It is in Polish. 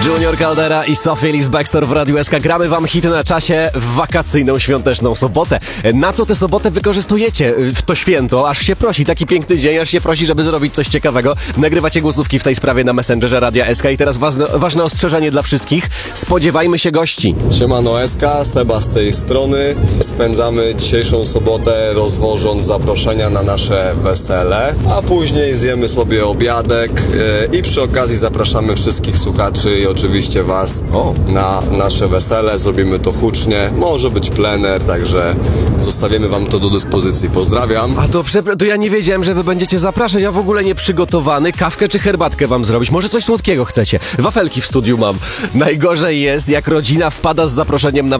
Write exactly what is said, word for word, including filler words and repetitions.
Junior Caldera i Sophie Ellis Bextor w Radiu S K. Gramy wam hity na czasie w wakacyjną, świąteczną sobotę. Na co tę sobotę wykorzystujecie w to święto? Aż się prosi, taki piękny dzień, aż się prosi, żeby zrobić coś ciekawego. Nagrywacie głosówki w tej sprawie na Messengerze Radia S K. I teraz ważne, ważne ostrzeżenie dla wszystkich. Spodziewajmy się gości. Siemano S K, Seba z tej strony. Spędzamy dzisiejszą sobotę rozwożąc zaproszenia na nasze wesele, a później zjemy sobie obiadek yy, i przy okazji zapraszamy wszystkich słuchaczy i oczywiście was o. na nasze wesele. Zrobimy to hucznie, może być plener, także zostawimy wam to do dyspozycji. Pozdrawiam. A to, przepra- to ja nie wiedziałem, że wy będziecie zapraszać, ja w ogóle nie przygotowany. Kawkę czy herbatkę wam zrobić? Może coś słodkiego chcecie? Wafelki w studiu mam. Najgorzej jest, jak rodzina wpada z zaproszeniem na